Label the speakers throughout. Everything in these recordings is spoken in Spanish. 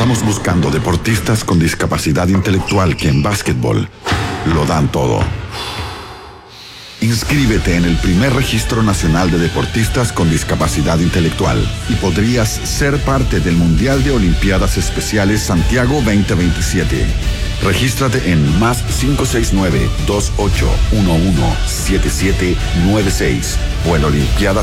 Speaker 1: Estamos buscando deportistas con discapacidad intelectual que en básquetbol lo dan todo. Inscríbete en el primer registro nacional de deportistas con discapacidad intelectual y podrías ser parte del Mundial de Olimpiadas Especiales Santiago 2027. Regístrate en +569 28117796 o en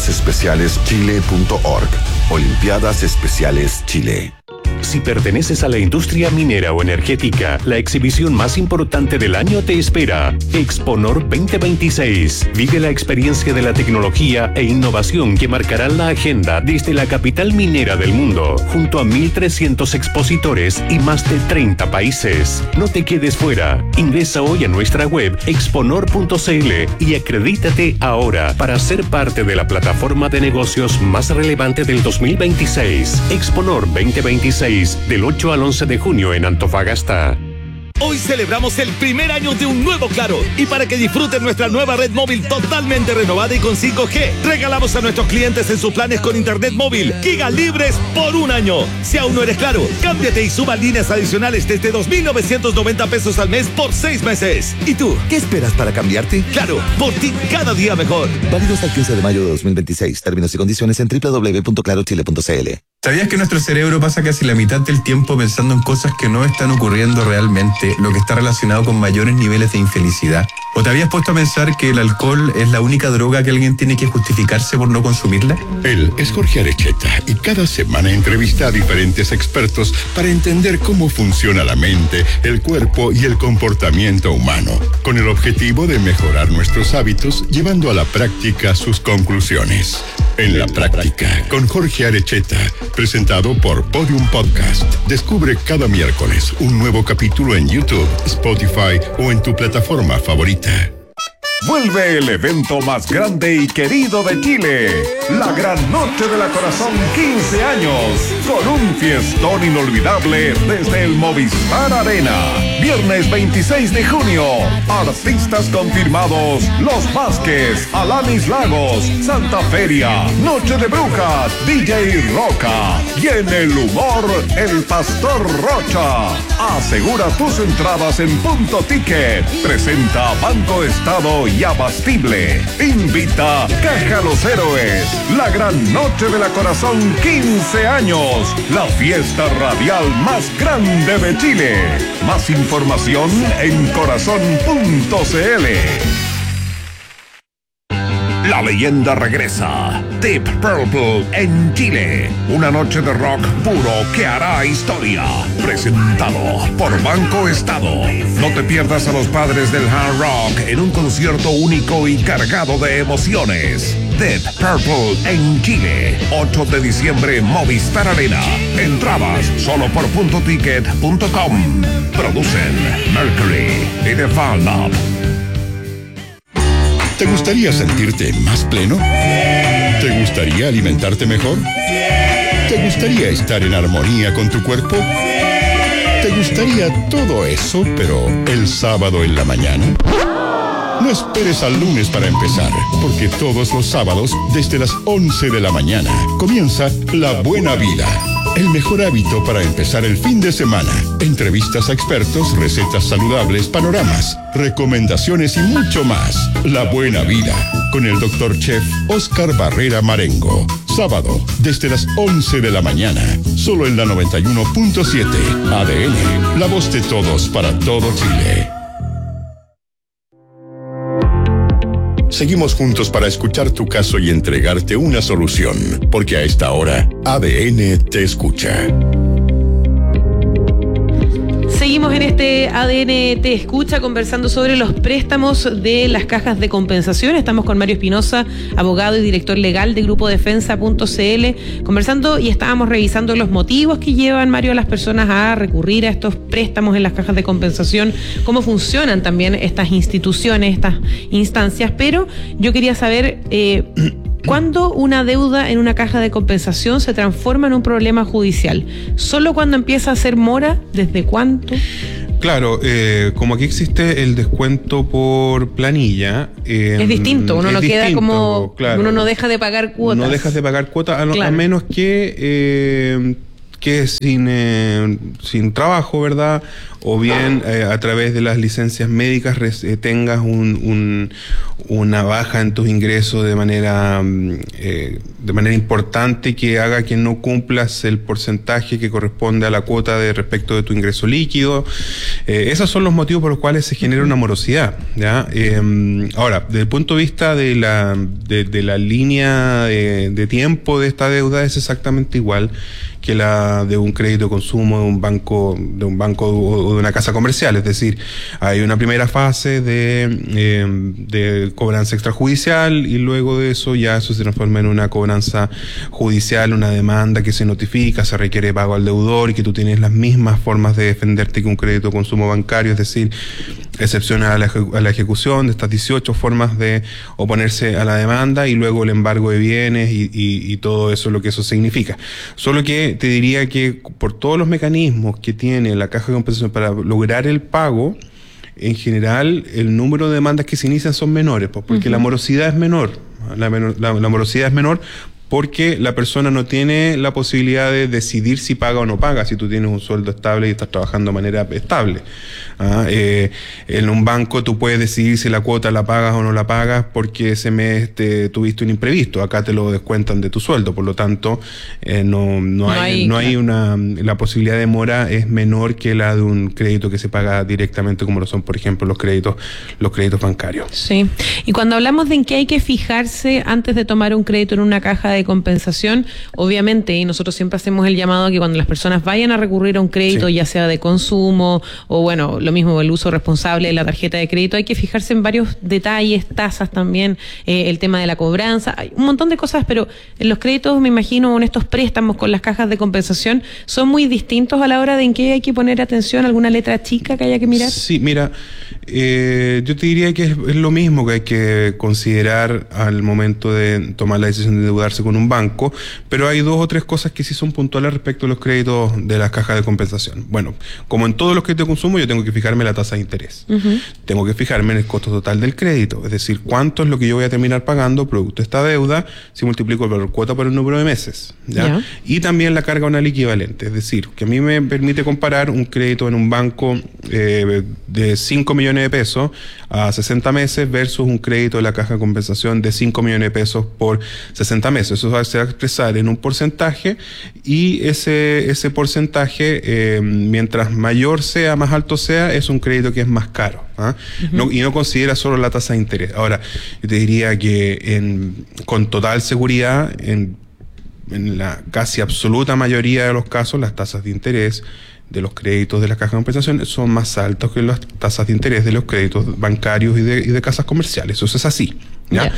Speaker 1: olimpiadasespecialeschile.org. Olimpiadas Especiales Chile.
Speaker 2: Si perteneces a la industria minera o energética, la exhibición más importante del año te espera. Exponor 2026. Vive la experiencia de la tecnología e innovación que marcarán la agenda desde la capital minera del mundo, junto a 1.300 expositores y más de 30 países. No te quedes fuera. Ingresa hoy a nuestra web exponor.cl y acredítate ahora para ser parte de la plataforma de negocios más relevante del 2026. Exponor 2026. Del 8 al 11 de junio en Antofagasta.
Speaker 3: Hoy celebramos el primer año de un nuevo Claro y para que disfruten nuestra nueva red móvil totalmente renovada y con 5G, regalamos a nuestros clientes en sus planes con internet móvil gigas libres por un año. Si aún no eres Claro, cámbiate y suba líneas adicionales desde 2.990 pesos al mes por 6 meses. ¿Y tú, qué esperas para cambiarte? Claro, por ti cada día mejor.
Speaker 4: Válido hasta el 15 de mayo de 2026. Términos y condiciones en www.clarochile.cl.
Speaker 5: ¿Sabías que nuestro cerebro pasa casi la mitad del tiempo pensando en cosas que no están ocurriendo realmente, lo que está relacionado con mayores niveles de infelicidad? ¿O te habías puesto a pensar que el alcohol es la única droga que alguien tiene que justificarse por no consumirla?
Speaker 6: Él es Jorge Arecheta y cada semana entrevista a diferentes expertos para entender cómo funciona la mente, el cuerpo y el comportamiento humano, con el objetivo de mejorar nuestros hábitos, llevando a la práctica sus conclusiones. En la práctica, con Jorge Arecheta, presentado por Podium Podcast. Descubre cada miércoles un nuevo capítulo en YouTube, Spotify o en tu plataforma favorita.
Speaker 7: Vuelve el evento más grande y querido de Chile, la Gran Noche de la Corazón 15 años, con un fiestón inolvidable desde el Movistar Arena. Viernes 26 de junio, artistas confirmados, Los Vázquez, Alanis Lagos, Santa Feria, Noche de Brujas, DJ Roca y en el humor, el Pastor Rocha. Asegura tus entradas en Punto Ticket. Presenta Banco Estado y Abastible. Invita Caja Los Héroes. La Gran Noche de la Corazón 15 años. La fiesta radial más grande de Chile. Más información en corazón.cl. La leyenda regresa. Deep Purple en Chile. Una noche de rock puro que hará historia. Presentado por Banco Estado. No te pierdas a los padres del hard rock en un concierto único y cargado de emociones. Deep Purple en Chile. 8 de diciembre, Movistar Arena. Entradas solo por puntoticket.com. Producen Mercury y The Fan Lab.
Speaker 6: ¿Te gustaría sentirte más pleno? ¿Te gustaría alimentarte mejor? ¿Te gustaría estar en armonía con tu cuerpo? ¿Te gustaría todo eso, pero el sábado en la mañana? No esperes al lunes para empezar, porque todos los sábados, desde las 11 de la mañana, comienza La Buena Vida. El mejor hábito para empezar el fin de semana. Entrevistas a expertos, recetas saludables, panoramas, recomendaciones y mucho más. La Buena Vida, con el Dr. Chef Oscar Barrera Marengo. Sábado, desde las 11 de la mañana. Solo en la 91.7. ADN, la voz de todos para todo Chile. Seguimos juntos para escuchar tu caso y entregarte una solución, porque a esta hora, ADN te escucha.
Speaker 8: Seguimos en este ADN Te Escucha conversando sobre los préstamos de las cajas de compensación. Estamos con Mario Espinosa, abogado y director legal de Grupo Defensa.cl, conversando y estábamos revisando los motivos que llevan, Mario, a las personas a recurrir a estos préstamos en las cajas de compensación, cómo funcionan también estas instituciones, estas instancias, pero yo quería saber ¿cuándo una deuda en una caja de compensación se transforma en un problema judicial? ¿Solo cuando empieza a ser mora? ¿Desde cuánto?
Speaker 9: Claro, como aquí existe el descuento por planilla...
Speaker 8: es distinto, uno no queda como... Claro, uno no deja de pagar cuotas.
Speaker 9: No dejas de pagar cuotas, a menos que quedes sin trabajo, ¿verdad? O bien a través de las licencias médicas tengas una baja en tus ingresos de manera importante, que haga que no cumplas el porcentaje que corresponde a la cuota de respecto de tu ingreso líquido. Esos son los motivos por los cuales se genera una morosidad, ¿ya? Ahora, desde el punto de vista de la línea de tiempo de esta deuda, es exactamente igual que la de un crédito de consumo de un banco o de una casa comercial. Es decir, hay una primera fase de cobranza extrajudicial, y luego de eso ya eso se transforma en una cobranza judicial, una demanda que se notifica, se requiere pago al deudor, y que tú tienes las mismas formas de defenderte que un crédito de consumo bancario, es decir, excepciones a la ejecución de estas 18 formas de oponerse a la demanda, y luego el embargo de bienes y todo eso, lo que eso significa. Solo que te diría que por todos los mecanismos que tiene la Caja de Compensación para lograr el pago, en general el número de demandas que se inician son menores, pues, porque la morosidad es menor. La morosidad es menor porque la persona no tiene la posibilidad de decidir si paga o no paga, si tú tienes un sueldo estable y estás trabajando de manera estable. En un banco tú puedes decidir si la cuota la pagas o no la pagas porque ese mes tuviste un imprevisto. Acá te lo descuentan de tu sueldo, por lo tanto la posibilidad de mora es menor que la de un crédito que se paga directamente, como lo son, por ejemplo, los créditos bancarios.
Speaker 8: Sí. Y cuando hablamos de en qué hay que fijarse antes de tomar un crédito en una caja de compensación, obviamente, y nosotros siempre hacemos el llamado a que cuando las personas vayan a recurrir a un crédito, ya sea de consumo o, bueno, lo mismo, el uso responsable de la tarjeta de crédito, hay que fijarse en varios detalles, tasas también, el tema de la cobranza, hay un montón de cosas, pero en los créditos, me imagino, en estos préstamos con las cajas de compensación, son muy distintos a la hora de en qué hay que poner atención, alguna letra chica que haya que mirar.
Speaker 9: Sí, mira, yo te diría que es lo mismo que hay que considerar al momento de tomar la decisión de endeudarse con un banco, pero hay 2 o 3 cosas que sí son puntuales respecto a los créditos de las cajas de compensación. Bueno, como en todos los créditos de consumo, yo tengo que fijarme la tasa de interés. Tengo que fijarme en el costo total del crédito, es decir, cuánto es lo que yo voy a terminar pagando producto de esta deuda si multiplico el valor cuota por el número de meses, ¿ya? Y también la carga anual equivalente, es decir, que a mí me permite comparar un crédito en un banco de 5 millones de pesos a 60 meses versus un crédito de la caja de compensación de 5 millones de pesos por 60 meses. Eso se va a expresar en un porcentaje, y ese porcentaje, mientras mayor sea, más alto sea, es un crédito que es más caro, ¿ah? Y no considera solo la tasa de interés. Ahora, yo te diría que con total seguridad, en la casi absoluta mayoría de los casos, las tasas de interés de los créditos de la caja de compensación son más altos que las tasas de interés de los créditos bancarios y de casas comerciales. Eso es así, ¿ya?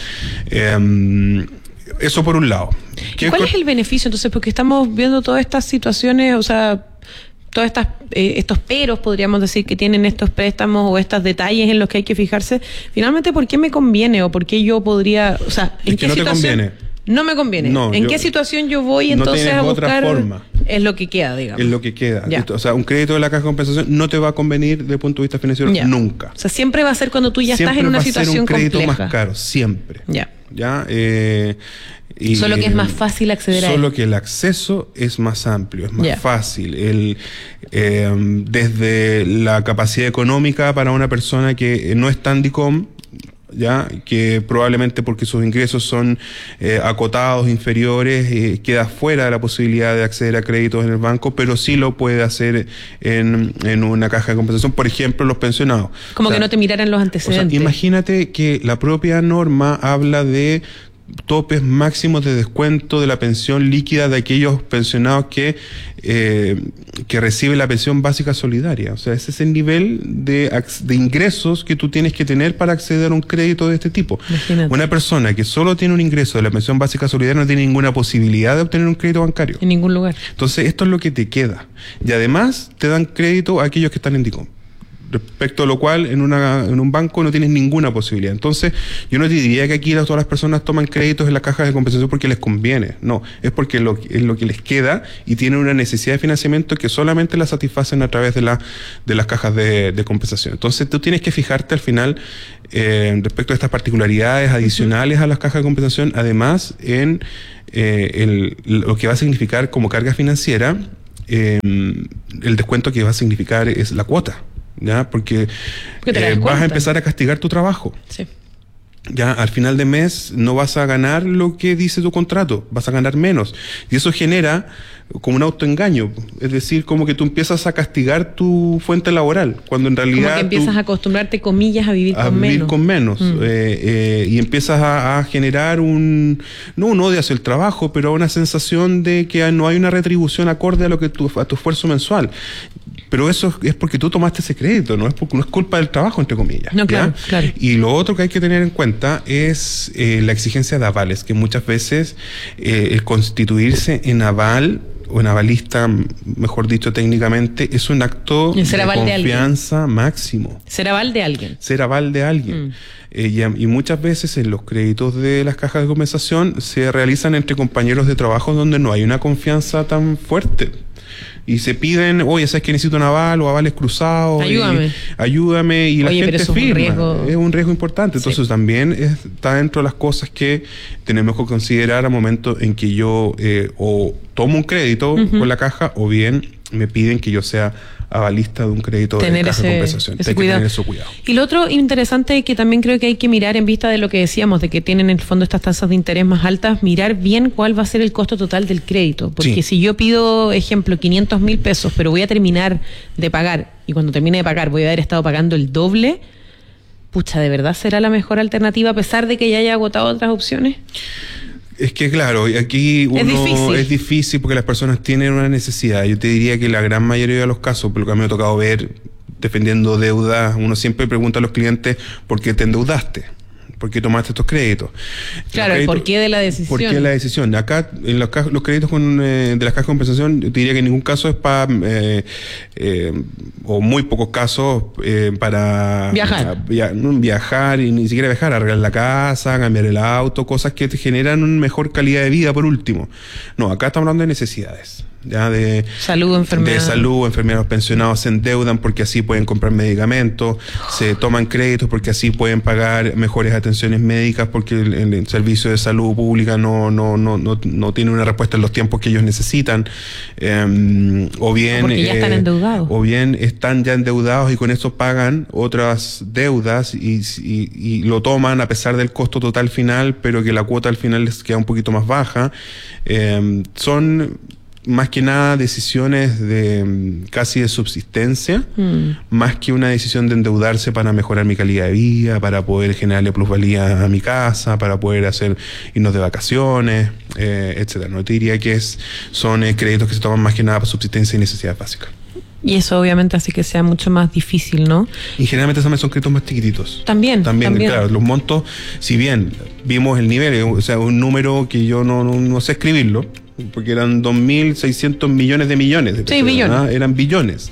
Speaker 9: Eso por un lado.
Speaker 8: ¿Cuál es el beneficio entonces? Porque estamos viendo todas estas situaciones, o sea, todas estos peros, podríamos decir, que tienen estos préstamos o estos detalles en los que hay que fijarse. Finalmente, ¿por qué me conviene o por qué yo podría, o sea, en qué situación?
Speaker 9: No te conviene.
Speaker 8: No me conviene. ¿En qué situación yo voy entonces a buscar?
Speaker 9: Otra forma.
Speaker 8: Es lo que queda, digamos.
Speaker 9: Es lo que queda. O sea, un crédito de la caja de compensación no te va a convenir desde el punto de vista financiero nunca.
Speaker 8: O sea, siempre va a ser cuando tú ya estás en una situación compleja.
Speaker 9: Siempre va a ser un crédito más caro, siempre. ¿Ya?
Speaker 8: Solo que es más fácil acceder a él.
Speaker 9: Solo que el acceso es más amplio, es más fácil. Desde la capacidad económica para una persona que no es tan DICOM, ya, que probablemente porque sus ingresos son acotados, inferiores, queda fuera de la posibilidad de acceder a créditos en el banco, pero sí lo puede hacer en una caja de compensación, por ejemplo, los pensionados.
Speaker 8: Como que no te miraran los antecedentes.
Speaker 9: O sea, imagínate que la propia norma habla de topes máximos de descuento de la pensión líquida de aquellos pensionados que reciben la pensión básica solidaria. O sea, ese es el nivel de ingresos que tú tienes que tener para acceder a un crédito de este tipo. Imagínate. Una persona que solo tiene un ingreso de la pensión básica solidaria no tiene ninguna posibilidad de obtener un crédito bancario.
Speaker 8: En ningún lugar.
Speaker 9: Entonces, esto es lo que te queda. Y además, te dan crédito a aquellos que están en DICOM. Respecto a lo cual, en un banco no tienes ninguna posibilidad. Entonces, yo no te diría que aquí todas las personas toman créditos en las cajas de compensación porque les conviene. No, es porque es lo que les queda y tienen una necesidad de financiamiento que solamente la satisfacen a través de las cajas de compensación. Entonces, tú tienes que fijarte al final respecto a estas particularidades adicionales a las cajas de compensación, además en lo que va a significar como carga financiera el descuento que va a significar es la cuota, ¿ya? Porque vas a empezar a castigar tu trabajo.
Speaker 8: Sí.
Speaker 9: Ya al final de mes no vas a ganar lo que dice tu contrato, vas a ganar menos. Y eso genera como un autoengaño, es decir, como que tú empiezas a castigar tu fuente laboral, cuando en realidad
Speaker 8: como que empiezas a acostumbrarte, comillas, a vivir con menos.
Speaker 9: Y empiezas a generar no un odio hacia el trabajo, pero una sensación de que no hay una retribución acorde a lo que a tu esfuerzo mensual. Pero eso es porque tú tomaste ese crédito, no es culpa del trabajo, entre comillas.
Speaker 8: No, claro, claro.
Speaker 9: Y lo otro que hay que tener en cuenta es la exigencia de avales, que muchas veces el constituirse en aval o en avalista, mejor dicho técnicamente, es un acto de confianza máximo.
Speaker 8: Ser aval de alguien.
Speaker 9: Ser aval de alguien. Y muchas veces en los créditos de las cajas de compensación se realizan entre compañeros de trabajo donde no hay una confianza tan fuerte. Y se piden, oye, ¿sabes que necesito un aval o avales cruzados? Ayúdame. Y la gente firma. Es un riesgo importante. Entonces también está dentro de las cosas que tenemos que considerar al momento en que yo o tomo un crédito con la caja o bien me piden que yo sea avalista de un crédito de caja de compensación. Hay que tener eso cuidado.
Speaker 8: Y lo otro interesante que también creo que hay que mirar en vista de lo que decíamos, de que tienen en el fondo estas tasas de interés más altas, mirar bien cuál va a ser el costo total del crédito. Porque si yo pido, ejemplo, 500.000 pesos, pero voy a terminar de pagar, y cuando termine de pagar voy a haber estado pagando el doble, pucha, ¿de verdad será la mejor alternativa a pesar de que ya haya agotado otras opciones?
Speaker 9: Es que claro, aquí es difícil porque las personas tienen una necesidad. Yo te diría que la gran mayoría de los casos, por lo que a mí me ha tocado ver defendiendo deuda, uno siempre pregunta a los clientes ¿por qué te endeudaste? ¿Por qué tomaste estos créditos?
Speaker 8: Claro, el porqué de la decisión.
Speaker 9: ¿Por qué la decisión? Acá, en los créditos de las cajas de compensación, yo te diría que en ningún caso es para, o muy pocos casos, para viajar y ni siquiera viajar, arreglar la casa, cambiar el auto, cosas que te generan una mejor calidad de vida por último. No, acá estamos hablando de necesidades. Ya de
Speaker 8: salud,
Speaker 9: enfermedades, los pensionados se endeudan porque así pueden comprar medicamentos, se toman créditos porque así pueden pagar mejores atenciones médicas porque el servicio de salud pública no tiene una respuesta en los tiempos que ellos necesitan, o bien
Speaker 8: porque ya están endeudados,
Speaker 9: o bien están ya endeudados y con eso pagan otras deudas y lo toman a pesar del costo total final, pero que la cuota al final les queda un poquito más baja. Son más que nada decisiones casi de subsistencia, más que una decisión de endeudarse para mejorar mi calidad de vida, para poder generarle plusvalía a mi casa, para poder irnos de vacaciones, etcétera. No te diría que son créditos que se toman más que nada para subsistencia y necesidades básicas.
Speaker 8: Y eso obviamente hace que sea mucho más difícil, ¿no?
Speaker 9: Y generalmente son créditos más chiquititos.
Speaker 8: También.
Speaker 9: Claro, los montos, si bien vimos el nivel, o sea, un número que yo no sé escribirlo, porque eran 2.600 millones de millones de pesos.
Speaker 8: Sí, billones.
Speaker 9: ¿No? Eran billones.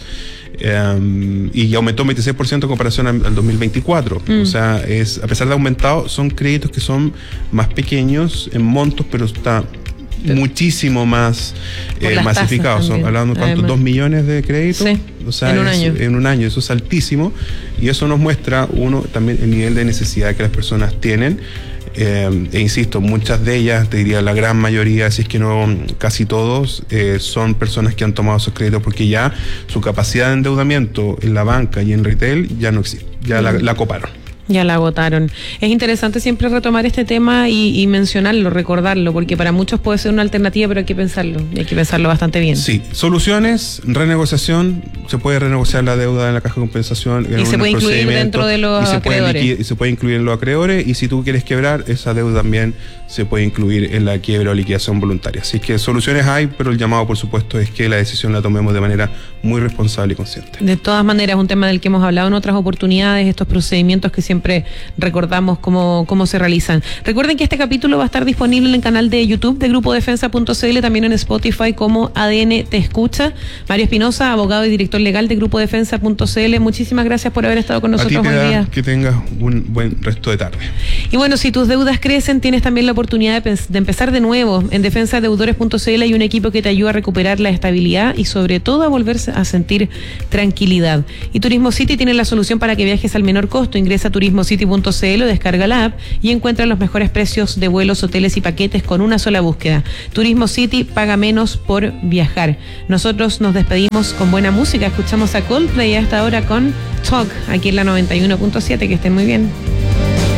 Speaker 9: Y aumentó un 26% en comparación al 2024. O sea, a pesar de aumentado, son créditos que son más pequeños en montos, pero está muchísimo más masificados. Hablando de cuánto, 2 millones de créditos.
Speaker 8: Sí,
Speaker 9: o sea,
Speaker 8: en
Speaker 9: un año. Eso es altísimo. Y eso nos muestra, también el nivel de necesidad que las personas tienen. E insisto, muchas de ellas, te diría la gran mayoría, si es que no casi todos, son personas que han tomado esos créditos porque ya su capacidad de endeudamiento en la banca y en retail ya no existe, ya la coparon.
Speaker 8: Ya la agotaron. Es interesante siempre retomar este tema y mencionarlo, recordarlo, porque para muchos puede ser una alternativa, pero hay que pensarlo, y hay que pensarlo bastante bien.
Speaker 9: Sí, soluciones, renegociación, se puede renegociar la deuda en la caja de compensación.
Speaker 8: Y se puede incluir dentro de los acreedores.
Speaker 9: Y se puede incluir en los acreedores, y si tú quieres quebrar, esa deuda también se puede incluir en la quiebra o liquidación voluntaria. Así que soluciones hay, pero el llamado, por supuesto, es que la decisión la tomemos de manera muy responsable y consciente.
Speaker 8: De todas maneras, un tema del que hemos hablado en otras oportunidades, estos procedimientos que siempre recordamos cómo se realizan. Recuerden que este capítulo va a estar disponible en el canal de YouTube de grupodefensa.cl, también en Spotify como ADN Te Escucha. Mario Espinosa, abogado y director legal de grupodefensa.cl, muchísimas gracias por haber estado con nosotros hoy día.
Speaker 9: Que tengas un buen resto de tarde.
Speaker 8: Y bueno, si tus deudas crecen, tienes también la oportunidad de empezar de nuevo. En defensadeudores.cl hay un equipo que te ayuda a recuperar la estabilidad y sobre todo a volverse a sentir tranquilidad. Y Turismo City tiene la solución para que viajes al menor costo. Ingresa a turismo turismocity.cl o descarga la app y encuentra los mejores precios de vuelos, hoteles y paquetes con una sola búsqueda. Turismo City, paga menos por viajar. Nosotros nos despedimos con buena música. Escuchamos a Coldplay hasta ahora con Talk, aquí en la 91.7. Que estén muy bien.